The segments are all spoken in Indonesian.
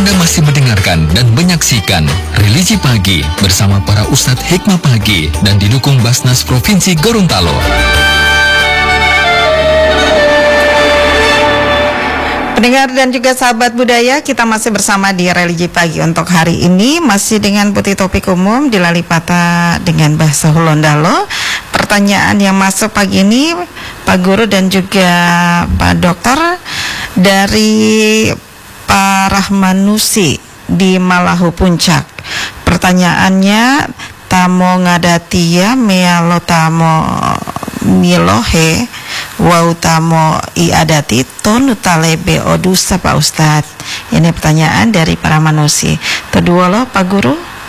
Anda masih mendengarkan dan menyaksikan Religi Pagi bersama para Ustadz Hikmah Pagi dan didukung Basnas Provinsi Gorontalo. Pendengar dan juga sahabat budaya, kita masih bersama di Religi Pagi untuk hari ini, masih dengan putih topik umum di Lalipata dengan bahasa Hulondalo. Pertanyaan yang masuk pagi ini, Pak Guru dan juga Pak Dokter, dari Pak Rahmanusi di Malahu Puncak. Pertanyaannya, tamo ngadatia mealo tamo milohe wau tamo iadati tonu talebe odusa Pak Ustadz. Ini pertanyaan dari para manusia. Kedua loh Pak Guru.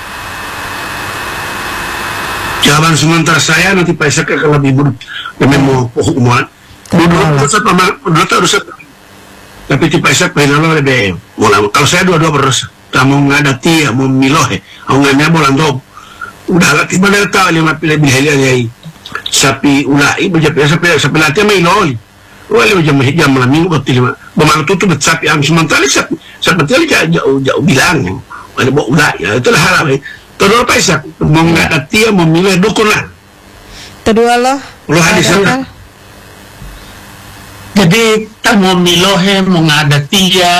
Jawaban sementara saya, nanti Pak Isak akan lebih mau hukuman. Dulu harus tapi tipe Isak pengen lebih mulai. Kalau saya dua-dua berdosa, kamu ngadati ya mau milohe, aku nggak mau landop. Udah lah tiba dari tahu lima pilih helian sapi ulai berjaya sapi latihan miloi. Wali jam malam minggu betul lima. Bagaimana tutup sapi am sementara sapi tadi jauh bilang ada bawa ulai. Ya itulah hal ini. Kedua Pak Isak mau ngadati ya mau milih dukun lah. Kedua loh. Lo hadis apa? Jadi tamo milohe mengadatia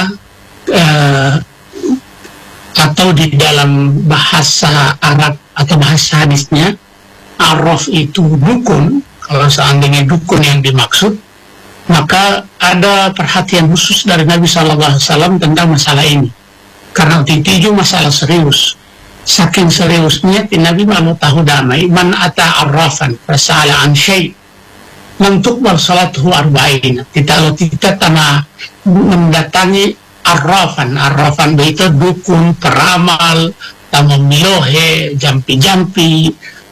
atau di dalam bahasa Arab atau bahasa hadisnya arraf itu dukun. Kalau seandainya dukun yang dimaksud, maka ada perhatian khusus dari Nabi SAW tentang masalah ini, karena itu masalah serius. Saking seriusnya Nabi mau tahu damai man ata arrafan fasala an syai' untuk bersalatuhu arba'in. Kalau kita tanah mendatangi arrafan itu dukun, peramal, tamu milohe, jampi-jampi,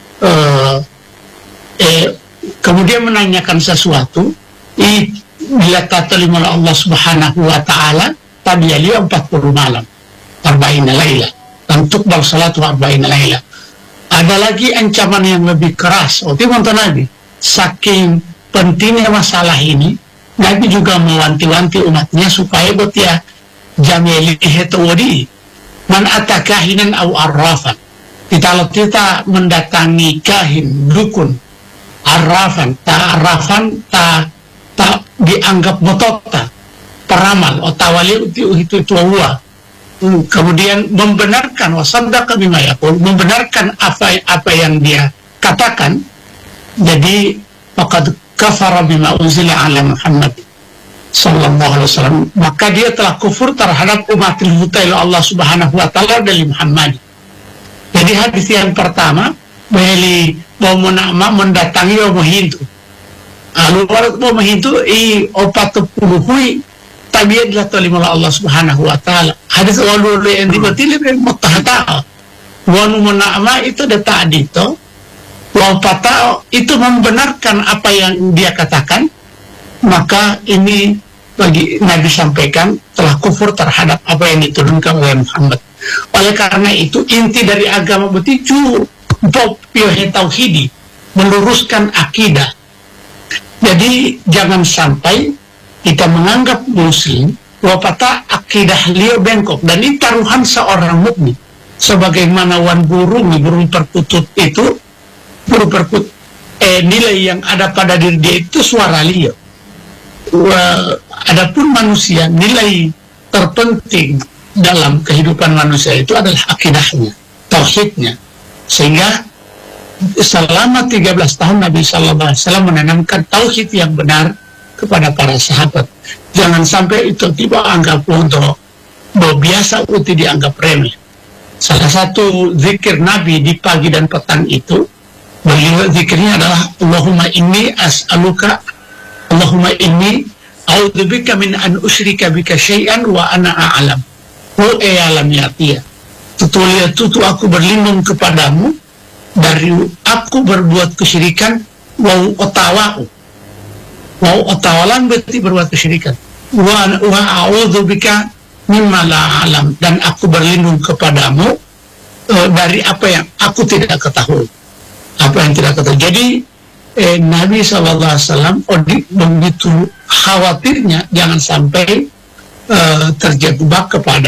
kemudian menanyakan sesuatu, bila terima oleh Allah Subhanahu wa Ta'ala, tabiali 40 malam, arba'in laila, untuk bersalatuhu arba'in laila. Ada lagi ancaman yang lebih keras. Itu mantan Nabi, saking pentingnya masalah ini, Nabi juga mewanti-wanti umatnya supaya betia jamili hetawadi man atakahinan au arrafan. Kalau kita mendatangi kahin, dukun, arrafan ta dianggap botota, peramal otawali itu tua. Kemudian membenarkan wasaddaqa bima yaqul, membenarkan apa yang dia katakan. Jadi faqad kafara bima unzila ala Muhammad sallallahu alaihi wasallam, maka dia telah kufur terhadap umatil huda ila Allah Subhanahu wa Ta'ala dari Muhammad. Jadi hadis yang pertama, beli mau nama mendatangi mau hindu. Lalu mau hindu opat puluhui tabiat lah terima Allah Subhanahu wa Ta'ala. Hadis walu yang dibatili mutahata. Wanu menama itu data adito. Wapatao itu membenarkan apa yang dia katakan, maka ini bagi Nabi sampaikan telah kufur terhadap apa yang diturunkan oleh Muhammad. Oleh karena itu inti dari agama beticu bopiohe tauhidi, meluruskan akidah. Jadi jangan sampai kita menganggap muslim wapata akidah liau bengkok, dan ini taruhan seorang mukmin. Sebagaimana burung perkutut itu nilai yang ada pada diri dia itu suara liya. Adapun manusia, nilai terpenting dalam kehidupan manusia itu adalah akidahnya, tauhidnya. Sehingga selama 13 tahun Nabi SAW menanamkan tauhid yang benar kepada para sahabat. Jangan sampai itu tiba anggap untuk biasa uti dianggap remeh. Salah satu zikir Nabi di pagi dan petang itu, beliau zikirnya adalah Allahumma inni as'aluka, Allahumma inni a'udzubika min an usyrika bika syai'an wa ana a'lam wa a'lam yatiya. Tutu aku berlindung kepadamu dari aku berbuat kesyirikan wa otawalan berarti berbuat kesyirikan wa a'udzubika mimma la a'lam, dan aku berlindung kepadamu dari apa yang aku tidak ketahui. Jadi Nabi SAW begitu khawatirnya jangan sampai terjebak kepada